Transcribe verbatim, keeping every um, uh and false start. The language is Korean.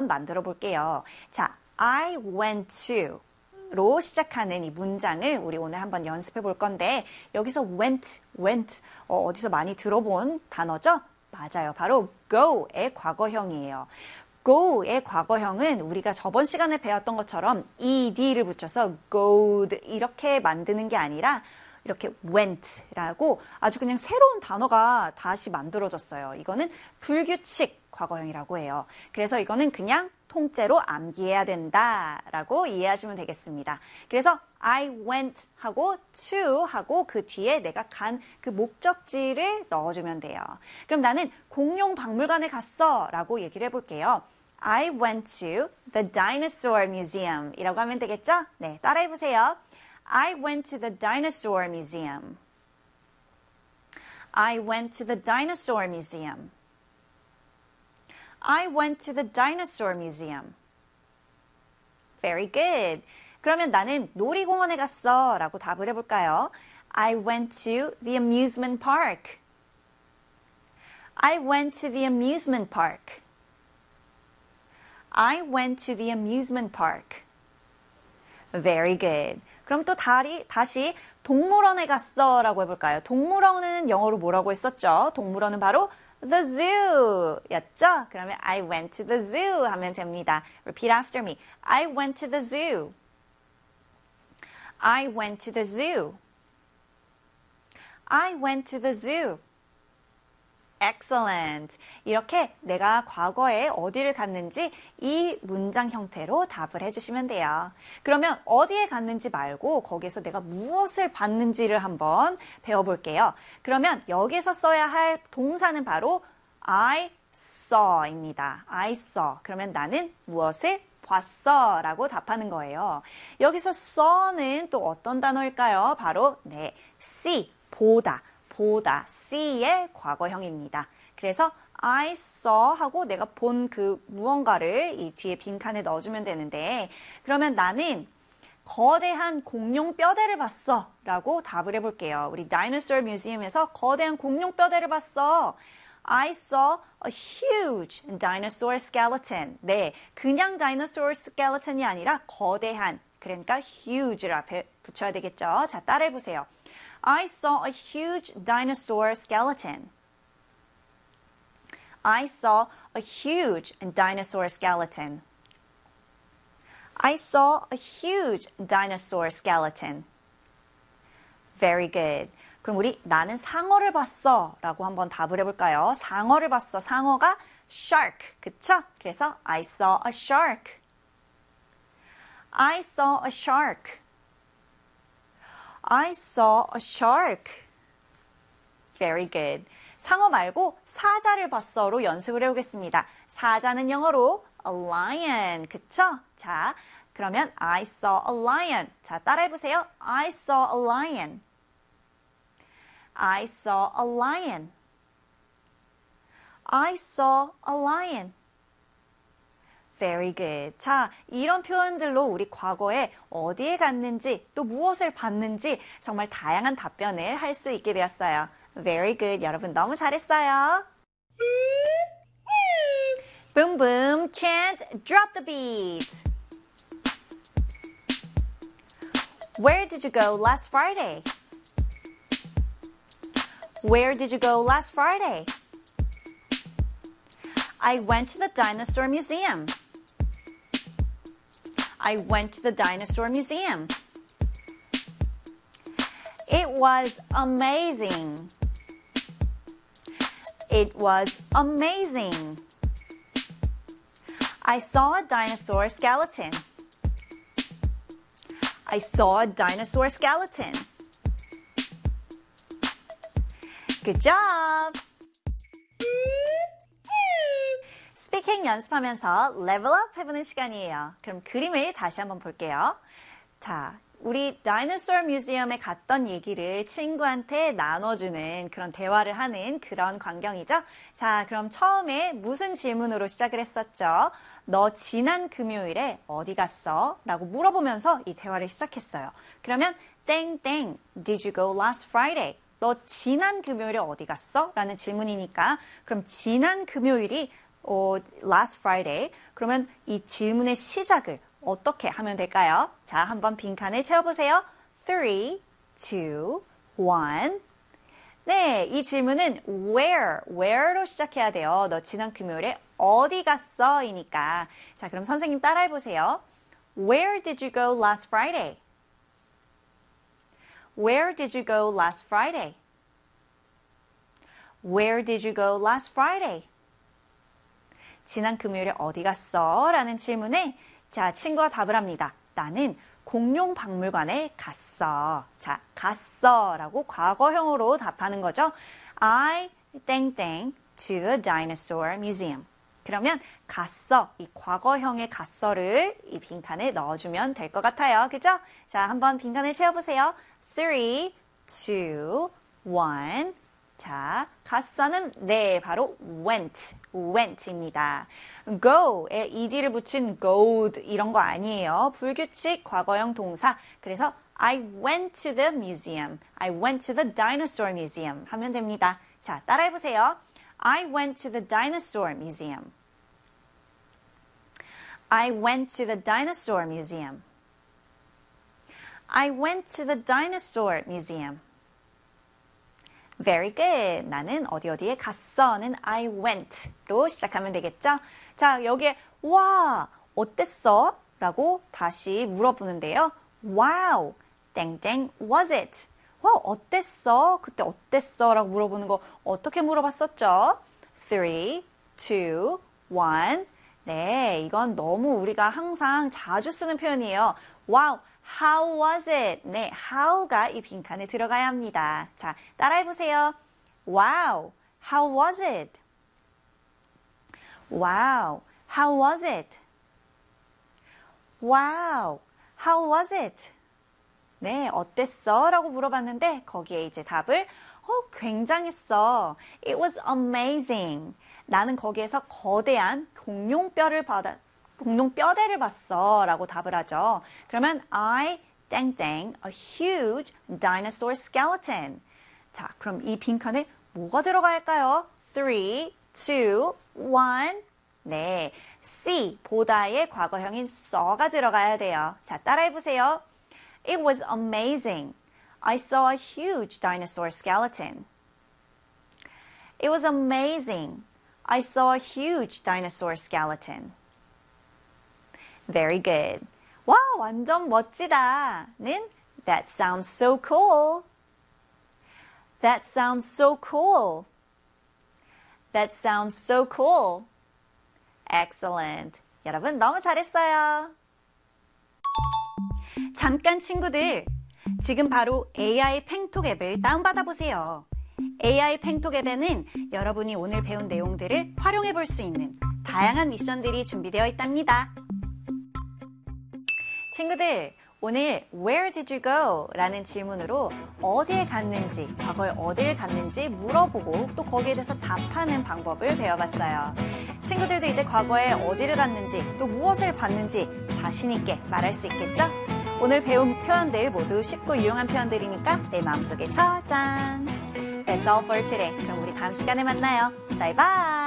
만들어 볼게요. 자, I went to 로 시작하는 이 문장을 우리 오늘 한번 연습해 볼 건데 여기서 went, went 어, 어디서 많이 들어본 단어죠? 맞아요. 바로 go의 과거형이에요. go의 과거형은 우리가 저번 시간에 배웠던 것처럼 ed를 붙여서 goed 이렇게 만드는 게 아니라 이렇게 went라고 아주 그냥 새로운 단어가 다시 만들어졌어요. 이거는 불규칙 과거형이라고 해요. 그래서 이거는 그냥 통째로 암기해야 된다라고 이해하시면 되겠습니다. 그래서 I went 하고 to 하고 그 뒤에 내가 간 그 목적지를 넣어주면 돼요. 그럼 나는 공룡 박물관에 갔어 라고 얘기를 해볼게요. I went to the dinosaur museum 이라고 하면 되겠죠? 네, 따라해보세요. I went to the dinosaur museum. I went to the dinosaur museum. I went to the dinosaur museum. Very good. 그러면 나는 놀이공원에 갔어 라고 답을 해볼까요? I went to the amusement park. I went to the amusement park. I went to the amusement park. Very good. 그럼 또 다리, 다시 동물원에 갔어 라고 해볼까요? 동물원은 영어로 뭐라고 했었죠? 동물원은 바로 the zoo 였죠? 그러면 I went to the zoo 하면 됩니다. Repeat after me. I went to the zoo. I went to the zoo. I went to the zoo. Excellent. 이렇게 내가 과거에 어디를 갔는지 이 문장 형태로 답을 해주시면 돼요. 그러면 어디에 갔는지 말고 거기에서 내가 무엇을 봤는지를 한번 배워볼게요. 그러면 여기서 써야 할 동사는 바로 I saw입니다. I saw. 그러면 나는 무엇을 봤어 라고 답하는 거예요. 여기서 saw는 또 어떤 단어일까요? 바로 네, see, 보다. 보다, see의 과거형입니다. 그래서 I saw 하고 내가 본 그 무언가를 이 뒤에 빈칸에 넣어주면 되는데 그러면 나는 거대한 공룡 뼈대를 봤어 라고 답을 해볼게요. 우리 Dinosaur Museum에서 거대한 공룡 뼈대를 봤어. I saw a huge dinosaur skeleton. 네, 그냥 dinosaur skeleton이 아니라 거대한, 그러니까 huge를 앞에 붙여야 되겠죠. 자, 따라해보세요. I saw a huge dinosaur skeleton. I saw a huge dinosaur skeleton. I saw a huge dinosaur skeleton. Very good. 그럼 우리 나는 상어를 봤어 라고 한번 답을 해볼까요? 상어를 봤어. 상어가 shark. 그쵸? 그래서 I saw a shark. I saw a shark. I saw a shark. Very good. 상어 말고 사자를 봤어로 연습을 해보겠습니다. 사자는 영어로 a lion. 그쵸? 자, 그러면 I saw a lion. 자, 따라해보세요. I saw a lion. I saw a lion. I saw a lion. Very good. 자, 이런 표현들로 우리 과거에 어디에 갔는지 또 무엇을 봤는지 정말 다양한 답변을 할 수 있게 되었어요. Very good. 여러분 너무 잘했어요. Boom boom chant drop the beat. Where did you go last Friday? Where did you go last Friday? I went to the dinosaur museum. I went to the dinosaur museum. It was amazing. It was amazing. I saw a dinosaur skeleton. I saw a dinosaur skeleton. Good job! 스피킹 연습하면서 레벨업 해보는 시간이에요. 그럼 그림을 다시 한번 볼게요. 자, 우리 다이너소어 뮤지엄에 갔던 얘기를 친구한테 나눠주는 그런 대화를 하는 그런 광경이죠. 자, 그럼 처음에 무슨 질문으로 시작을 했었죠? 너 지난 금요일에 어디 갔어? 라고 물어보면서 이 대화를 시작했어요. 그러면 땡땡, did you go last Friday? 너 지난 금요일에 어디 갔어? 라는 질문이니까 그럼 지난 금요일이 어, last Friday. 그러면 이 질문의 시작을 어떻게 하면 될까요? 자, 한번 빈칸을 채워보세요. three, two, one. 네, 이 질문은 where, where로 시작해야 돼요. 너 지난 금요일에 어디 갔어? 이니까. 자, 그럼 선생님 따라해보세요. Where did you go last Friday? Where did you go last Friday? Where did you go last Friday? 지난 금요일에 어디 갔어? 라는 질문에 자, 친구가 답을 합니다. 나는 공룡 박물관에 갔어. 자, 갔어 라고 과거형으로 답하는 거죠. I 땡땡 to the dinosaur museum. 그러면 갔어, 이 과거형의 갔어를 이 빈칸에 넣어주면 될 것 같아요. 그죠? 자, 한번 빈칸을 채워보세요. three, two, one. 자, 갔어는 네, 바로 went, went입니다. go에 ed를 붙인 goed 이런 거 아니에요. 불규칙 과거형 동사. 그래서 I went to the museum. I went to the dinosaur museum 하면 됩니다. 자, 따라해보세요. I went to the dinosaur museum. I went to the dinosaur museum. I went to the dinosaur museum. Very good. 나는 어디 어디에 갔어는 I went로 시작하면 되겠죠? 자, 여기에 와, 어땠어? 라고 다시 물어보는데요. Wow, 땡땡, was it? 와, 어땠어? 그때 어땠어? 라고 물어보는 거 어떻게 물어봤었죠? three, two, one. 네, 이건 너무 우리가 항상 자주 쓰는 표현이에요. Wow, how was it? 네, how가 이 빈칸에 들어가야 합니다. 자, 따라해보세요. Wow, how was it? Wow, how was it? Wow, how was it? 네, 어땠어? 라고 물어봤는데 거기에 이제 답을 어, 굉장했어. It was amazing. 나는 거기에서 거대한 공룡뼈를 받아, 공룡 뼈대를 봤어 라고 답을 하죠. 그러면 I 땡땡 a huge dinosaur skeleton. 자, 그럼 이 빈칸에 뭐가 들어갈까요? three, two, one. 네, see, 보다의 과거형인 saw가 들어가야 돼요. 자, 따라해보세요. It was amazing. I saw a huge dinosaur skeleton. It was amazing. I saw a huge dinosaur skeleton. Very good. 와, 완전 멋지다는 That sounds so cool. That sounds so cool. That sounds so cool. Excellent. 여러분 너무 잘했어요. 잠깐 친구들, 지금 바로 에이아이 팽톡 앱을 다운받아 보세요. 에이아이 팽톡 앱에는 여러분이 오늘 배운 내용들을 활용해 볼 수 있는 다양한 미션들이 준비되어 있답니다. 친구들, 오늘 Where did you go? 라는 질문으로 어디에 갔는지, 과거에 어디를 갔는지 물어보고 또 거기에 대해서 답하는 방법을 배워봤어요. 친구들도 이제 과거에 어디를 갔는지 또 무엇을 봤는지 자신 있게 말할 수 있겠죠? 오늘 배운 표현들 모두 쉽고 유용한 표현들이니까 내 마음속에 저장. That's all for today. 그럼 우리 다음 시간에 만나요. 바이바이.